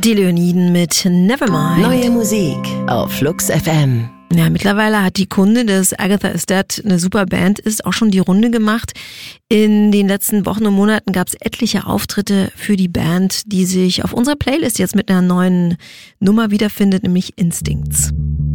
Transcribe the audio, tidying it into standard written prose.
Die Leoniden mit Nevermind. Neue Musik auf Flux FM. Ja, mittlerweile hat die Kunde, dass Agatha Is Dead eine super Band ist, auch schon die Runde gemacht. In den letzten Wochen und Monaten gab es etliche Auftritte für die Band, die sich auf unserer Playlist jetzt mit einer neuen Nummer wiederfindet, nämlich Instincts.